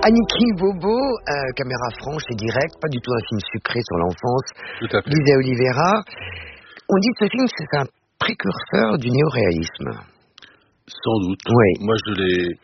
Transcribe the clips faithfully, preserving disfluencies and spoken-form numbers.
Aniki Bobo, euh, caméra franche et directe, pas du tout un film sucré sur l'enfance. Tout à fait. Disait Oliveira. On dit que ce film, c'est un précurseur du néo-réalisme. Sans doute. Oui. Moi, je l'ai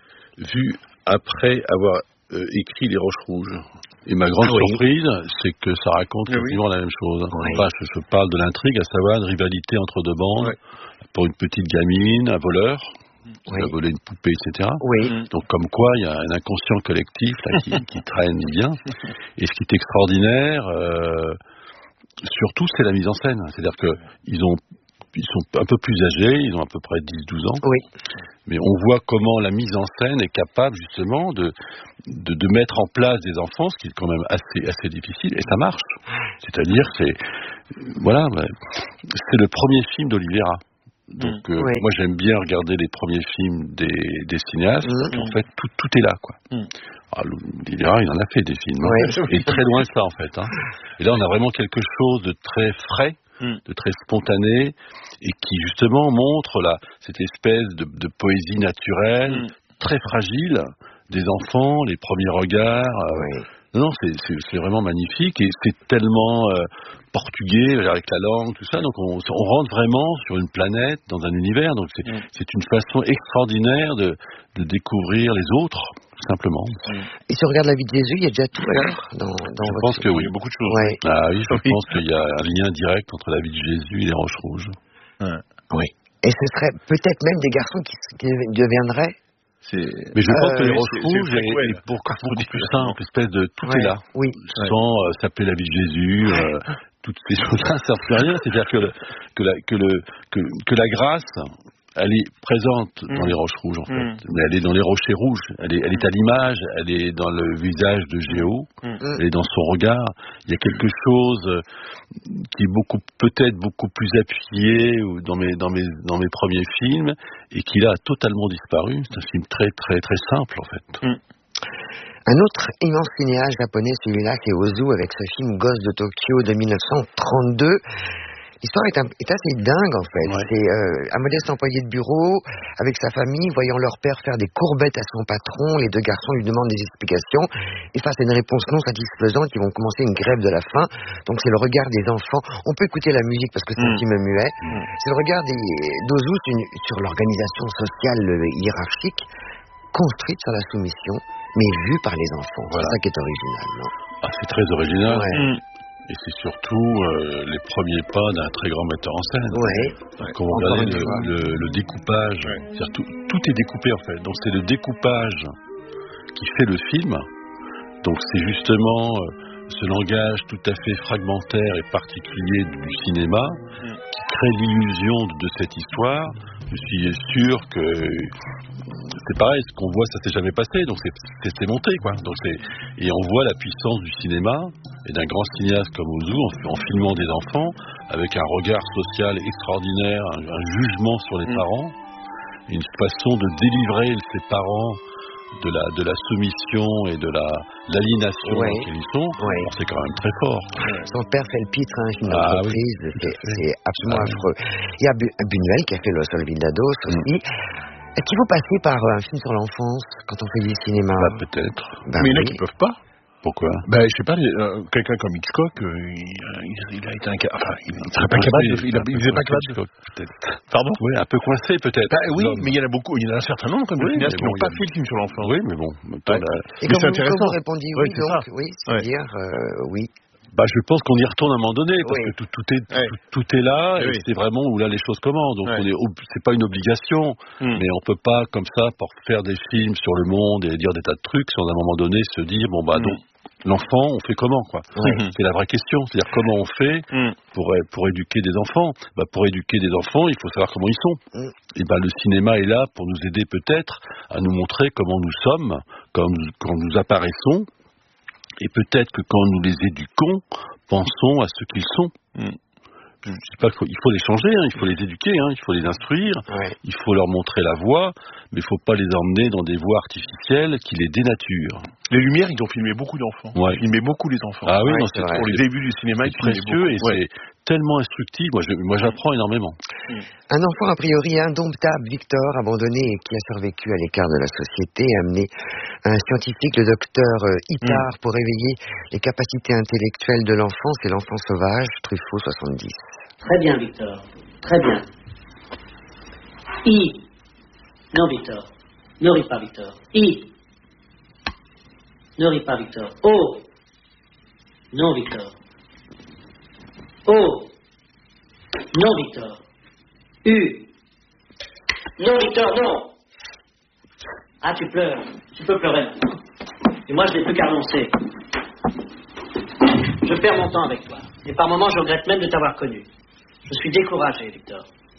vu après avoir euh, écrit Les Roches Rouges. Et ma grande ah, oui. surprise, c'est que ça raconte oui. quasiment la même chose. Oui. Enfin, je, je parle de l'intrigue, à savoir une rivalité entre deux bandes, oui. pour une petite gamine, un voleur, qui oui. a volé une poupée, et cetera. Oui. Donc, comme quoi, il y a un inconscient collectif là, qui, qui traîne bien. Et ce qui est extraordinaire, euh, surtout, c'est la mise en scène. C'est-à-dire qu'ils ont Ils sont un peu plus âgés, ils ont à peu près dix douze ans. Oui. Mais on voit comment la mise en scène est capable justement de, de, de mettre en place des enfants, ce qui est quand même assez, assez difficile, et ça marche. C'est-à-dire, c'est, voilà, c'est le premier film d'Oliveira. Donc, euh, oui. moi, j'aime bien regarder les premiers films des, des cinéastes, mmh. parce qu'en fait, tout, tout est là, quoi. Mmh. Alors, Oliveira, il en a fait des films, oui. hein, et très loin de ça, en fait. Hein. Et là, on a vraiment quelque chose de très frais, de très spontané, et qui justement montre là, cette espèce de, de poésie naturelle, mm. très fragile, des enfants, les premiers regards. Oui. Euh, non, c'est, c'est, c'est vraiment magnifique, et c'est tellement euh, portugais, avec la langue, tout ça, donc on, on rentre vraiment sur une planète, dans un univers, donc c'est, mm. c'est une façon extraordinaire de, de découvrir les autres. Simplement. Et si on regarde la vie de Jésus, il y a déjà tout alors dans, dans Je votre pense que oui. Il y a beaucoup de choses. Ouais. Ah oui, je pense qu'il y a un lien direct entre la vie de Jésus et les Roches Rouges. Ouais. Oui. Et ce serait peut-être même des garçons qui, qui deviendraient. C'est... Mais je pense euh, que les Roches c'est, Rouges c'est est, ouais, est beaucoup, beaucoup plus simple, espèce de tout ouais. est là. Oui. Sans euh, s'appeler la vie de Jésus, euh, toutes ces choses-là ne servent plus à rien. C'est-à-dire que, le, que, la, que, le, que, que la grâce, elle est présente mm. dans les Roches Rouges, en fait. Mm. Mais elle est dans les rochers rouges. Elle est, elle est à l'image, elle est dans le visage de Géo, mm. elle est dans son regard. Il y a quelque chose qui est beaucoup, peut-être beaucoup plus appuyé dans mes, dans mes, dans mes premiers films, et qui là a totalement disparu. C'est un film très, très, très simple, en fait. Mm. Un autre immense cinéaste japonais, celui-là, c'est Ozu, avec ce film Ghost de Tokyo de dix-neuf cent trente-deux. L'histoire est, un, est assez dingue, en fait. Ouais. C'est euh, un modeste employé de bureau, avec sa famille, voyant leur père faire des courbettes à son patron, les deux garçons lui demandent des explications, et face à une réponse non satisfaisante, ils vont commencer une grève de la faim. Donc c'est le regard des enfants. On peut écouter la musique parce que c'est mmh. un film muet. Mmh. C'est le regard des, d'Ozu sur l'organisation sociale hiérarchique, construite sur la soumission, mais vue par les enfants. Voilà. C'est ça qui est original, non? Ah, c'est très original. Ouais. Mmh. Et c'est surtout euh, les premiers pas d'un très grand metteur en scène. Ouais. Quand vous regardez le, le, le découpage, ouais. c'est-à-dire tout, tout est découpé en fait. Donc c'est le découpage qui fait le film. Donc c'est justement euh, ce langage tout à fait fragmentaire et particulier du cinéma qui crée l'illusion de, de cette histoire. Je suis sûr que c'est pareil, ce qu'on voit, ça s'est jamais passé, donc c'est, c'est, c'est monté, quoi. Donc c'est, et on voit la puissance du cinéma et d'un grand cinéaste comme Ozu en, en filmant des enfants, avec un regard social extraordinaire, un, un jugement sur les mmh. parents, une façon de délivrer ces parents de la, de la soumission et de la, l'aliénation ouais. dans laquelle ils sont. Ouais. Alors c'est quand même très fort. Son père fait le pitre, hein, une ah, entreprise, oui. c'est, c'est absolument ah, affreux. Oui. Il y a Buñuel qui a fait Los Olvidados aussi. Mmh. Est-ce qu'il faut passer par un film sur l'enfance quand on fait du cinéma? Bah, peut-être. Bah, mais il y en a qui peuvent pas. Pourquoi? Ben, je sais pas, euh, quelqu'un comme Hitchcock, euh, il, il a été incapable. Enfin, il ne serait pas capable de. Il, a, il faisait pas capable de. Peut-être. Pardon? Oui, un peu coincé, peut-être. Bah, oui, l'homme. Mais il y en a beaucoup, il y en a un certain nombre, comme oui, de cinéastes qui n'ont pas fait le film sur l'enfant. Oui, mais bon. Ouais. La... Et comme vous, vous répondiez oui, ouais, donc, oui, c'est-à-dire, ouais. euh, oui. Bah, je pense qu'on y retourne à un moment donné, parce oui. que tout, tout, est, ouais. tout, tout est là, oui. et c'est vraiment où là les choses commencent. Donc, ouais. on est, c'est pas une obligation, mm. mais on peut pas, comme ça, pour faire des films sur le monde et dire des tas de trucs, sans à un moment donné se dire, bon, bah, mm. donc, l'enfant, on fait comment, quoi? Mm. C'est la vraie question. C'est-à-dire, comment on fait mm. pour, pour éduquer des enfants? Bah, pour éduquer des enfants, il faut savoir comment ils sont. Mm. Et bah, le cinéma est là pour nous aider peut-être à nous montrer comment nous sommes, quand nous, quand nous apparaissons. Et peut-être que quand nous les éduquons, pensons à ce qu'ils sont. Mm. Je ne dis pas qu'il faut, il faut les changer, hein, il faut les éduquer, hein, il faut les instruire, ouais. il faut leur montrer la voie, mais il ne faut pas les emmener dans des voies artificielles qui les dénaturent. Les Lumières, ils ont filmé beaucoup d'enfants. Ouais. Ils filmaient beaucoup les enfants. Ah oui, ouais, non, c'est c'est pour les débuts du cinéma, c'est précieux et ouais. c'est tellement instructive. Moi, je, moi j'apprends énormément. Un enfant a priori indomptable, Victor, abandonné et qui a survécu à l'écart de la société, a amené un scientifique, le docteur Itard, mm. pour réveiller les capacités intellectuelles de l'enfant. C'est l'enfant sauvage, Truffaut soixante-dix. Très bien, Victor. Très bien. I. Non, Victor. Ne ris pas, Victor. I. Ne ris pas, Victor. O. Non, Victor. O. Non, Victor. U. Non, Victor, non. Ah, tu pleures. Tu peux pleurer. Et moi, je n'ai plus qu'à renoncer. Je perds mon temps avec toi. Et par moments, je regrette même de t'avoir connu. Je suis découragé, Victor.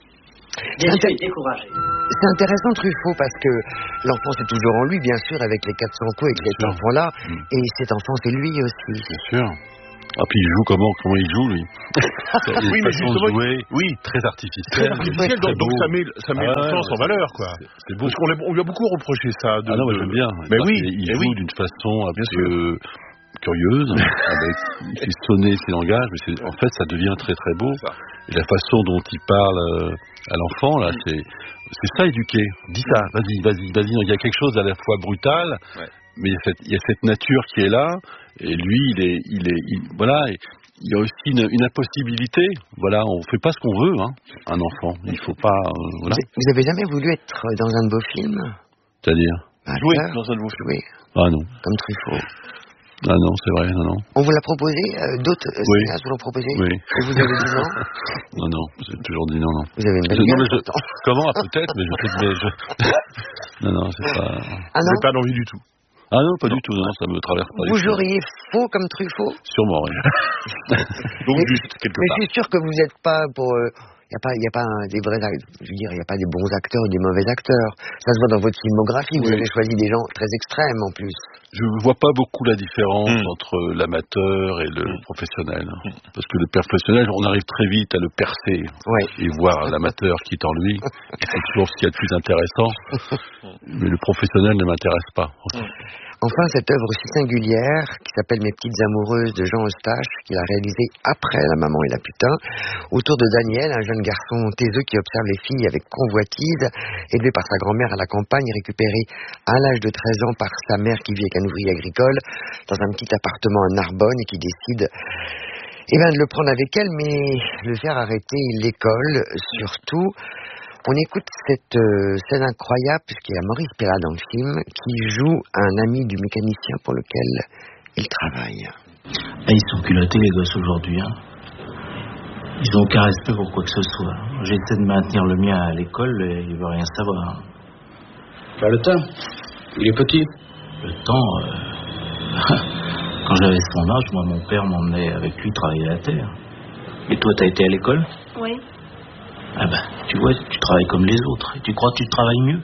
Déçu et découragé. C'est intéressant, Truffaut, parce que l'enfant, c'est toujours en lui, bien sûr, avec les quatre cents coups, avec cet enfant-là. Mmh. Et cet enfant, c'est lui aussi. Bien sûr. Ah, puis il joue comment, comment il joue, lui. Il oui, mais justement, jouer, oui, très artificiel. Très artificiel, donc, donc ça met, ça met ah, l'enfance ouais, en valeur, quoi. C'est, c'est beau. Parce qu'on on lui a beaucoup reproché ça. De, ah non, moi de... j'aime bien. Mais oui, il mais joue oui. d'une façon un peu curieuse, avec, il fait sonner ses langages, mais c'est, en fait, ça devient très très beau. Et la façon dont il parle euh, à l'enfant, là, c'est, c'est ça, éduquer. Dis ça, vas-y, vas-y, vas-y. Il y a quelque chose à la fois brutal, ouais. mais il y a cette, il y a cette nature qui est là, et lui, il est, il est, il, voilà. Et, il y a aussi une, une impossibilité. Voilà, on fait pas ce qu'on veut, hein, un enfant. Il faut pas. Euh, voilà. Vous avez jamais voulu être dans un de vos films? C'est-à-dire jouer dans un de vos films? Ah non. Comme Truffaut. Ah non, c'est vrai, non, non. On vous l'a proposé, euh, d'autres euh, oui. cinéastes vous l'ont proposé? Oui. Et vous avez dit non? Non, non, j'ai toujours dit non, non. Vous avez une belle non, gueule, je, comment? Ah, peut-être, mais je sais je... Non, non, c'est pas. Ah non? J'ai pas d'envie du tout. Ah non, pas non. du tout, non, ça me traverse pas. Vous joueriez faux comme Truffaut? Sûrement, oui. Donc mais, juste quelque mais part. je suis sûr que vous n'êtes pas pour. Il euh, n'y a pas, y a pas un, des vrais. Je veux dire, il n'y a pas des bons acteurs et des mauvais acteurs. Ça se voit dans votre filmographie. Vous oui. avez choisi des gens très extrêmes en plus. Je ne vois pas beaucoup la différence mmh. entre l'amateur et le mmh. professionnel. Parce que le professionnel, on arrive très vite à le percer ouais. et voir l'amateur qui est en lui. C'est toujours ce qu'il y a de plus intéressant. Mais le professionnel ne m'intéresse pas. Mmh. Enfin, cette œuvre aussi singulière, qui s'appelle Mes petites amoureuses de Jean Eustache, qu'il a réalisée après La maman et la putain, autour de Daniel, un jeune garçon taiseux qui observe les filles avec convoitise, élevé par sa grand-mère à la campagne, récupéré à l'âge de treize ans par sa mère qui vit avec un ouvrier agricole, dans un petit appartement à Narbonne, et qui décide eh ben, de le prendre avec elle, mais le faire arrêter l'école, surtout. On écoute cette euh, scène incroyable, puisqu'il y a Maurice Pialat dans le film, qui joue un ami du mécanicien pour lequel il travaille. Ah, ils sont culottés, les gosses, aujourd'hui. Hein. Ils n'ont aucun respect pour quoi que ce soit. J'essaie de maintenir le mien à l'école et il ne veut rien savoir. Bah, le temps, il est petit. Le temps... Euh... Quand j'avais son âge, moi, mon père m'emmenait avec lui travailler à la terre. Et toi, t'as été à l'école? Oui. Ah ben, tu vois, tu travailles comme les autres. Et tu crois que tu travailles mieux?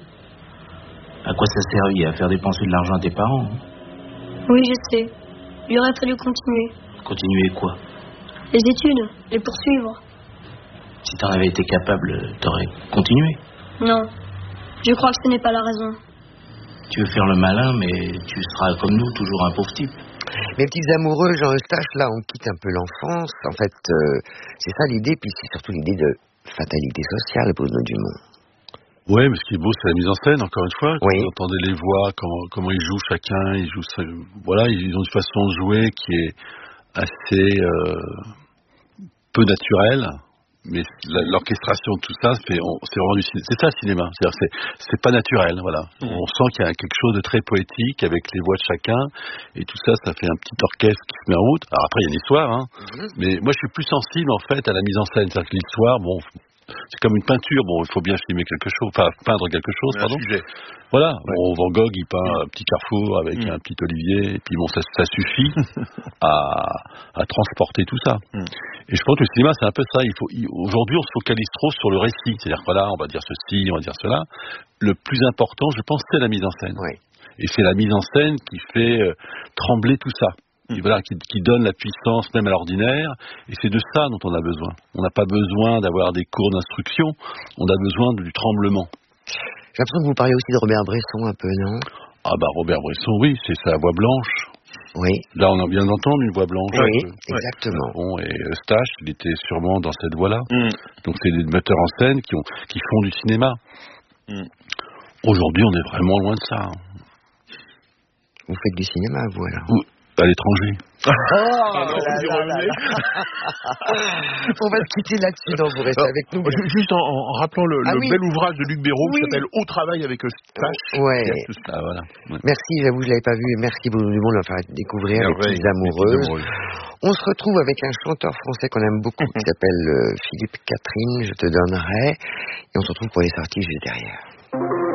À quoi ça servit? À faire dépenser de l'argent à tes parents? Hein? Oui, je sais. Il aurait fallu continuer. Continuer quoi? Les études, les poursuivre. Si t'en avais été capable, t'aurais continué? Non. Je crois que ce n'est pas la raison. Tu veux faire le malin, mais tu seras comme nous, toujours un pauvre type. Mes petits amoureux, Jean Eustache, là, on quitte un peu l'enfance. En fait, euh, c'est ça l'idée, puis c'est surtout l'idée de fatalité sociale, Bruno Dumont. Oui, mais ce qui est beau, c'est la mise en scène, encore une fois. Oui. Vous entendez les voix, comment, comment ils jouent chacun, ils jouent, voilà, ils ont une façon de jouer qui est assez euh, peu naturelle, mais la, l'orchestration de tout ça, c'est, on, c'est vraiment du cinéma. C'est ça, le cinéma. C'est-à-dire, c'est, c'est pas naturel, voilà. Mmh. On sent qu'il y a quelque chose de très poétique avec les voix de chacun, et tout ça, ça fait un petit orchestre qui se met en route. Alors après, il y a l'histoire, hein. Mmh. Mais moi, je suis plus sensible, en fait, à la mise en scène. C'est-à-dire que l'histoire, bon, c'est comme une peinture. Bon, il faut bien filmer quelque chose, enfin, peindre quelque chose, pardon. Sujet. Voilà. Ouais. Bon, Van Gogh, il peint mmh. un petit carrefour avec mmh. un petit olivier, et puis bon, ça, ça suffit à, à transporter tout ça. Mmh. Et je pense que le cinéma, c'est un peu ça. Il faut, il, aujourd'hui, on se focalise trop sur le récit. C'est-à-dire, voilà, on va dire ceci, on va dire cela. Le plus important, je pense, c'est la mise en scène. Oui. Et c'est la mise en scène qui fait euh, trembler tout ça. Et voilà, qui, qui donne la puissance même à l'ordinaire. Et c'est de ça dont on a besoin. On n'a pas besoin d'avoir des cours d'instruction. On a besoin du tremblement. J'ai l'impression que vous parlez aussi de Robert Bresson un peu, non? Ah bah Robert Bresson, oui, c'est sa voix blanche. Oui. Là, on a bien entendu une voix blanche. Oui, euh, exactement. Bon, et Eustache, il était sûrement dans cette voie-là. Mm. Donc, c'est des metteurs en scène qui, ont, qui font du cinéma. Mm. Aujourd'hui, on est vraiment loin de ça. Hein. Vous faites du cinéma, vous, alors? Ou, à l'étranger. Oh, Ah non, là, vous y là, revenez. là, là. On va se quitter là-dessus, donc vous restez Alors, avec nous. Juste en, en rappelant le, Ah le oui. bel ouvrage de Luc Béraud Oui. qui s'appelle Au travail avec Eustache. Ouais. Ah, voilà. Ouais. Merci, j'avoue, je l'avais pas vu. Merci beaucoup du monde de faire découvrir les Merveille, petites amoureuses. les petites amoureuses. On se retrouve avec un chanteur français qu'on aime beaucoup qui s'appelle euh, Philippe Catherine, je te donnerai. Et on se retrouve pour les sorties juste derrière.